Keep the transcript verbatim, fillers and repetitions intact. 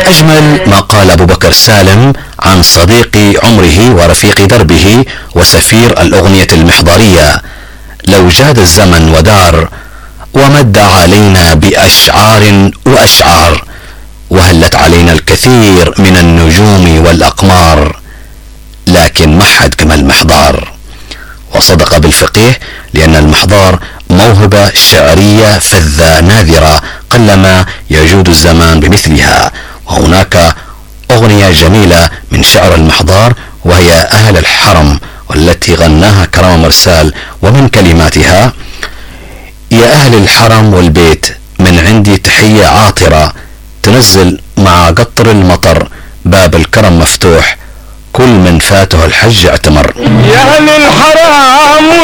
أجمل ما قال أبو بكر سالم عن صديق عمره ورفيق دربه وسفير الأغنية المحضارية: لو جاد الزمن ودار ومد علينا بأشعار وأشعار، وهلت علينا الكثير من النجوم والأقمار، لكن ما حد كما المحضار. وصدق بالفقيه، لأن المحضار موهبة شعرية فذة نادرة قلما يجود الزمان بمثلها. وهناك أغنية جميلة من شعر المحضار وهي أهل الحرم، والتي غناها كرم مرسال، ومن كلماتها: يا أهل الحرم والبيت من عندي تحية عاطرة، تنزل مع قطر المطر، باب الكرم مفتوح، كل من فاته الحج اعتمر. يا أهل الحرم